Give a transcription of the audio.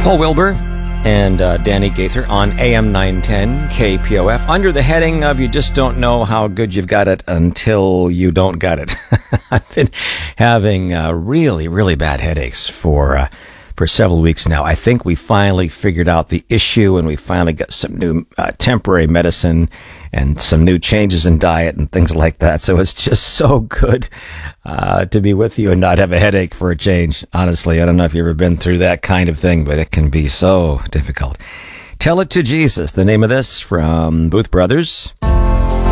Paul Wilbur and Danny Gaither on AM 910 KPOF under the heading of You Just Don't Know How Good You've Got It Until You Don't Got It. I've been having really, really bad headaches for several weeks now. I think we finally figured out the issue, and we finally got some new temporary medicine and some new changes in diet and things like that. So it's just so good to be with you and not have a headache for a change. Honestly, I don't know if you've ever been through that kind of thing, but it can be so difficult. Tell It to Jesus, the name of this from Booth Brothers.